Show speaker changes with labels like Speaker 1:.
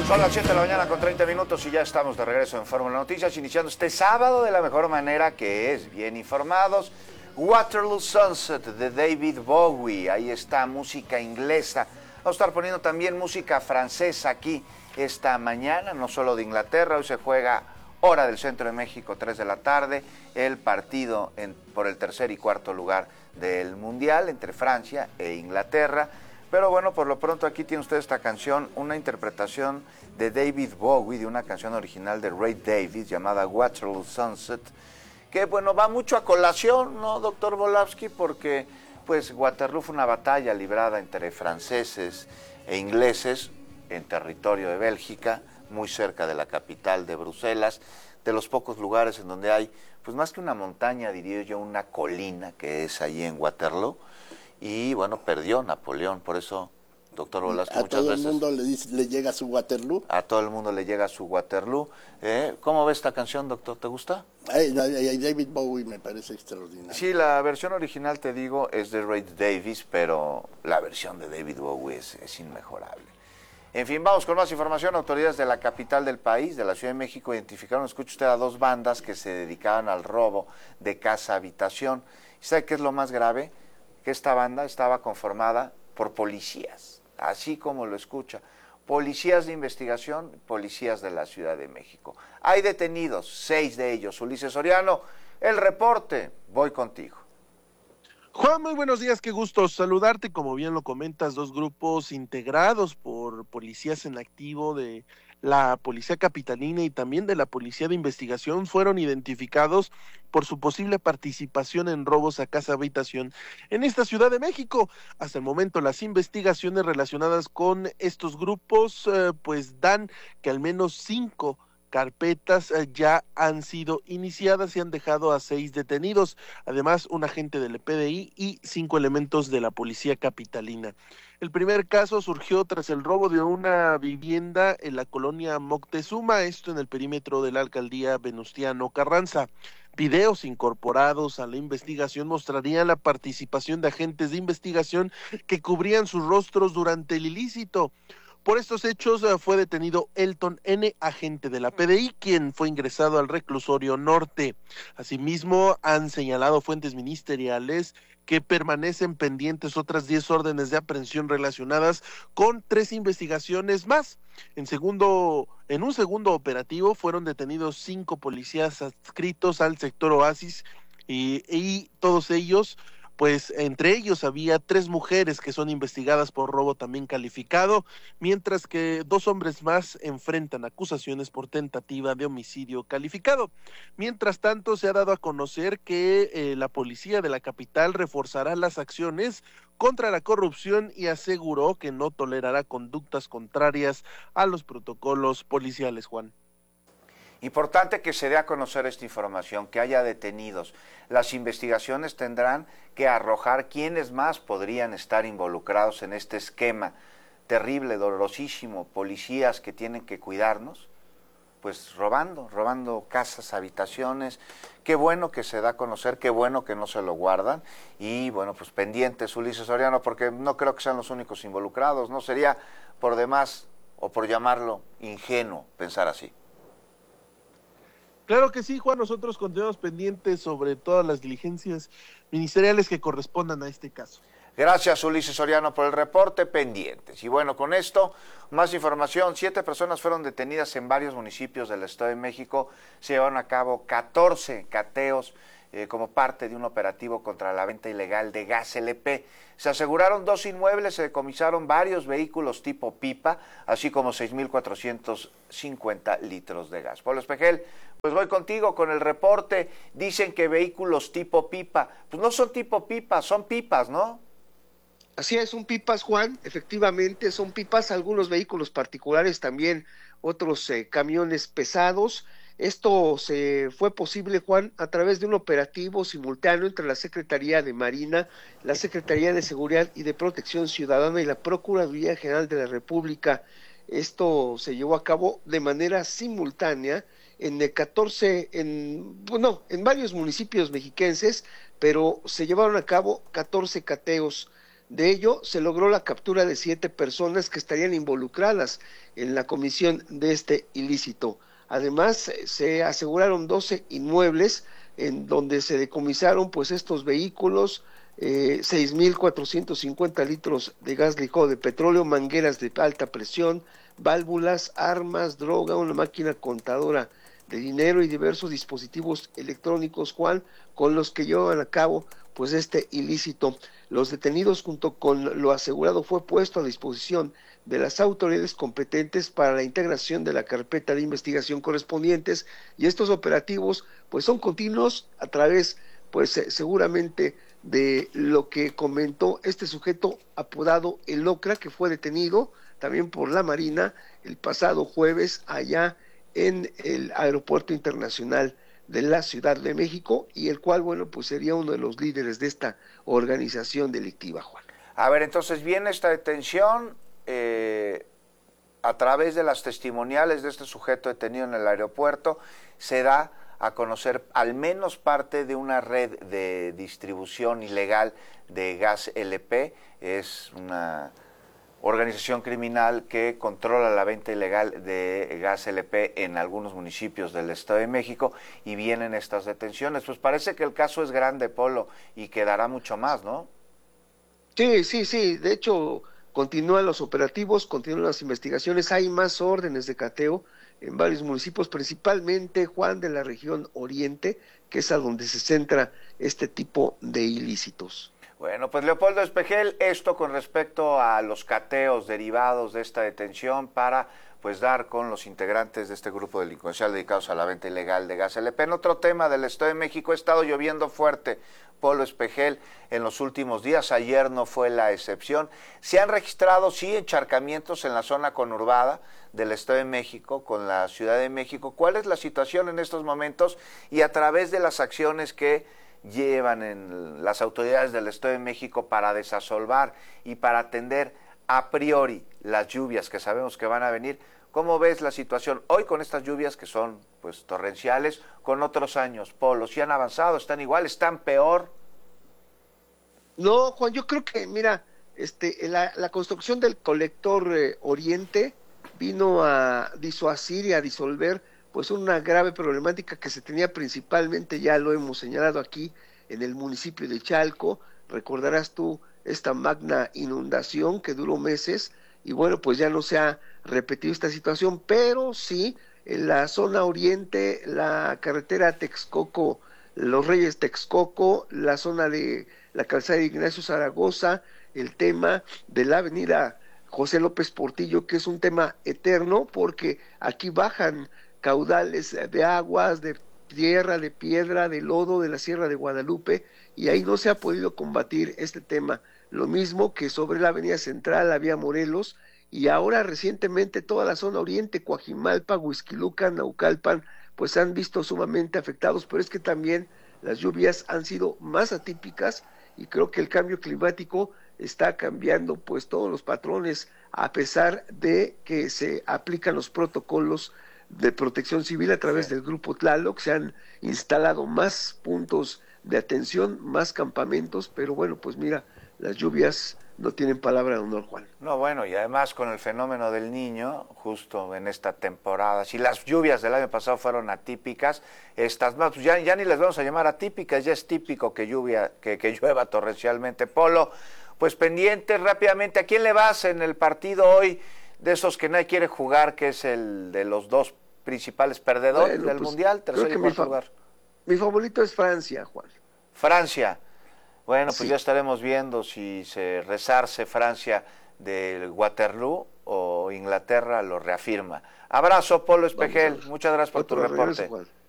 Speaker 1: Son las 7 de la mañana con 30 minutos y ya estamos de regreso en Fórmula Noticias, iniciando este sábado de la mejor manera, que es bien informados. Waterloo Sunset de David Bowie, ahí está, música inglesa. Vamos a estar poniendo también música francesa aquí esta mañana, no solo de Inglaterra. Hoy se juega hora del centro de México, 3 de la tarde, el partido por el tercer y cuarto lugar del Mundial entre Francia e Inglaterra. Pero bueno, por lo pronto aquí tiene usted esta canción, una interpretación de David Bowie, de una canción original de Ray Davies llamada Waterloo Sunset, que bueno, va mucho a colación, ¿no, doctor Volavsky? Porque pues Waterloo fue una batalla librada entre franceses e ingleses en territorio de Bélgica, muy cerca de la capital de Bruselas, de los pocos lugares en donde hay, pues más que una montaña, diría yo, una colina, que es allí en Waterloo. Y bueno, perdió Napoleón, por eso, doctor Volavsky, muchas veces...
Speaker 2: A todo el mundo le llega su Waterloo.
Speaker 1: A todo el mundo le llega su Waterloo. ¿Cómo ve esta canción, doctor? ¿Te gusta?
Speaker 2: David Bowie me parece extraordinario.
Speaker 1: Sí, la versión original, te digo, es de Ray Davies, pero la versión de David Bowie es inmejorable. En fin, vamos con más información. Autoridades de la capital del país, de la Ciudad de México, identificaron, escuche usted, a dos bandas que se dedicaban al robo de casa-habitación. ¿Y sabe qué es lo más grave? Que esta banda estaba conformada por policías, así como lo escucha, policías de investigación, policías de la Ciudad de México. Hay detenidos, 6 de ellos. Ulises Soriano, el reporte, voy contigo.
Speaker 3: Juan, muy buenos días, qué gusto saludarte. Como bien lo comentas, dos grupos integrados por policías en activo de la Policía Capitalina y también de la Policía de Investigación fueron identificados por su posible participación en robos a casa-habitación en esta Ciudad de México. Hasta el momento, las investigaciones relacionadas con estos grupos pues dan que al menos 5 carpetas ya han sido iniciadas y han dejado a 6 detenidos, además un agente del PDI y 5 elementos de la Policía Capitalina. El primer caso surgió tras el robo de una vivienda en la colonia Moctezuma, esto en el perímetro de la alcaldía Venustiano Carranza. Videos incorporados a la investigación mostrarían la participación de agentes de investigación que cubrían sus rostros durante el ilícito. Por estos hechos fue detenido Elton N., agente de la PDI, quien fue ingresado al reclusorio norte. Asimismo, han señalado fuentes ministeriales que permanecen pendientes otras 10 órdenes de aprehensión relacionadas con 3 investigaciones más. En un segundo operativo fueron detenidos 5 policías adscritos al sector Oasis y todos ellos, pues entre ellos había 3 mujeres que son investigadas por robo también calificado, mientras que 2 hombres más enfrentan acusaciones por tentativa de homicidio calificado. Mientras tanto, se ha dado a conocer que la policía de la capital reforzará las acciones contra la corrupción y aseguró que no tolerará conductas contrarias a los protocolos policiales, Juan.
Speaker 1: Importante que se dé a conocer esta información, que haya detenidos. Las investigaciones tendrán que arrojar quiénes más podrían estar involucrados en este esquema terrible, dolorosísimo, policías que tienen que cuidarnos, pues robando casas, habitaciones. Qué bueno que se da a conocer, qué bueno que no se lo guardan. Y bueno, pues pendientes, Ulises Soriano, porque no creo que sean los únicos involucrados, ¿no? Sería por demás, o por llamarlo ingenuo, pensar así.
Speaker 3: Claro que sí, Juan, nosotros continuamos pendientes sobre todas las diligencias ministeriales que correspondan a este caso.
Speaker 1: Gracias, Ulises Soriano, por el reporte, pendientes. Y bueno, con esto, más información. 7 personas fueron detenidas en varios municipios del Estado de México. Se llevaron a cabo 14 cateos como parte de un operativo contra la venta ilegal de gas LP. Se aseguraron 2 inmuebles, se decomisaron varios vehículos tipo pipa, así como 6,450 litros de gas. Pablo Espejel, pues voy contigo con el reporte. Dicen que vehículos tipo pipa, pues no son tipo pipa, son pipas, ¿no?
Speaker 4: Así es, son pipas, Juan, efectivamente son pipas, algunos vehículos particulares también, otros camiones pesados. Esto se fue posible, Juan, a través de un operativo simultáneo entre la Secretaría de Marina, la Secretaría de Seguridad y de Protección Ciudadana y la Procuraduría General de la República. Esto se llevó a cabo de manera simultánea en varios municipios mexiquenses, pero se llevaron a cabo 14 cateos De ello, se logró la captura de 7 personas que estarían involucradas en la comisión de este ilícito. Además, se aseguraron 12 inmuebles en donde se decomisaron pues estos vehículos, 6.450 litros de gas licuado de petróleo, mangueras de alta presión, válvulas, armas, droga, una máquina contadora de dinero y diversos dispositivos electrónicos, Juan, con los que llevan a cabo pues este ilícito. Los detenidos junto con lo asegurado fue puesto a disposición de las autoridades competentes para la integración de la carpeta de investigación correspondientes, y estos operativos pues son continuos a través pues seguramente de lo que comentó este sujeto apodado El Ocra, que fue detenido también por la Marina el pasado jueves allá en el Aeropuerto Internacional de la Ciudad de México, y el cual, bueno, pues sería uno de los líderes de esta organización delictiva, Juan.
Speaker 1: A ver, entonces viene esta detención a través de las testimoniales de este sujeto detenido en el aeropuerto, se da a conocer al menos parte de una red de distribución ilegal de gas LP. Es una organización criminal que controla la venta ilegal de gas LP en algunos municipios del Estado de México, y vienen estas detenciones. Pues parece que el caso es grande, Polo, y quedará mucho más, ¿no?
Speaker 4: Sí, de hecho continúan los operativos, continúan las investigaciones, hay más órdenes de cateo en varios municipios, principalmente, Juan, de la región oriente, que es a donde se centra este tipo de ilícitos.
Speaker 1: Bueno, pues Leopoldo Espejel, esto con respecto a los cateos derivados de esta detención para pues dar con los integrantes de este grupo delincuencial dedicados a la venta ilegal de gas LP. En otro tema del Estado de México, ha estado lloviendo fuerte, Polo Espejel, en los últimos días. Ayer no fue la excepción. Se han registrado, sí, encharcamientos en la zona conurbada del Estado de México con la Ciudad de México. ¿Cuál es la situación en estos momentos? Y a través de las acciones que llevan en las autoridades del Estado de México para desasolvar y para atender a priori las lluvias que sabemos que van a venir, ¿cómo ves la situación hoy con estas lluvias que son pues torrenciales con otros años, Polo? ¿Sí han avanzado? ¿Están igual? ¿Están peor?
Speaker 4: No, Juan, yo creo que, mira, la construcción del colector oriente vino a disuadir y a disolver pues una grave problemática que se tenía principalmente, ya lo hemos señalado aquí, en el municipio de Chalco. Recordarás tú esta magna inundación que duró meses, y bueno, pues ya no se ha repetido esta situación, pero sí en la zona oriente, la carretera Texcoco, Los Reyes Texcoco, la zona de la calzada de Ignacio Zaragoza, el tema de la avenida José López Portillo, que es un tema eterno, porque aquí bajan caudales de aguas, de tierra, de piedra, de lodo de la Sierra de Guadalupe, y ahí no se ha podido combatir este tema. Lo mismo que sobre la avenida central, la vía Morelos, y ahora recientemente toda la zona oriente, Coajimalpa, Huixquilucan, Naucalpan, pues han visto sumamente afectados, pero es que también las lluvias han sido más atípicas, y creo que el cambio climático está cambiando pues todos los patrones, a pesar de que se aplican los protocolos de protección civil a través del Grupo Tlaloc. Se han instalado más puntos de atención, más campamentos, pero bueno, pues mira, las lluvias no tienen palabra de honor, Juan.
Speaker 1: No, bueno, y además con el fenómeno del Niño, justo en esta temporada, si las lluvias del año pasado fueron atípicas, estas más, pues ya ni les vamos a llamar atípicas, ya es típico que llueva torrencialmente. Polo, pues pendientes rápidamente, ¿a quién le vas en el partido hoy de esos que nadie quiere jugar, que es el de los dos principales perdedores del Mundial, tercer y cuarto lugar?
Speaker 4: Mi favorito es Francia, Juan.
Speaker 1: Francia. Bueno, pues
Speaker 4: sí,
Speaker 1: ya estaremos viendo si se resarce Francia del Waterloo o Inglaterra lo reafirma. Abrazo, Polo Espejel. Muchas gracias por tu reporte.
Speaker 4: Regreso, Juan.